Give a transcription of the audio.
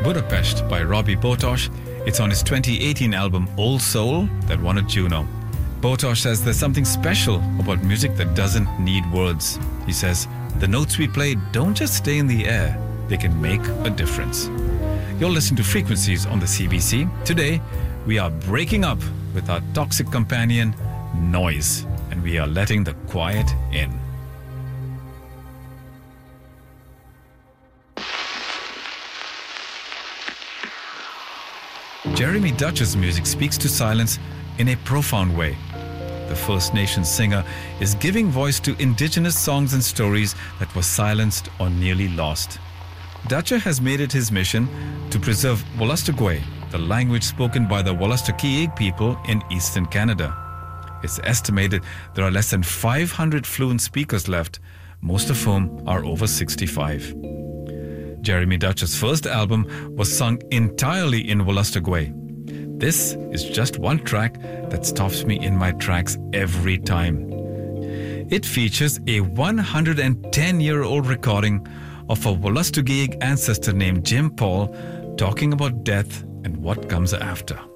Budapest by Robbie Botos. It's on his 2018 album Old Soul that won a Juno. Botos says there's something special about music that doesn't need words. He says, the notes we play don't just stay in the air, they can make a difference. You'll listen to Frequencies on the CBC. Today, we are breaking up with our toxic companion, noise, and we are letting the quiet in. Jeremy Dutch's music speaks to silence in a profound way. The First Nations singer is giving voice to indigenous songs and stories that were silenced or nearly lost. Dutcher has made it his mission to preserve Wolastoqey, the language spoken by the Wolastoqiyik people in eastern Canada. It's estimated there are less than 500 fluent speakers left, most of whom are over 65. Jeremy Dutch's first album was sung entirely in Wolastoqey. This is just one track that stops me in my tracks every time. It features a 110-year-old recording of a Wolastoqiyik ancestor named Jim Paul talking about death and what comes after.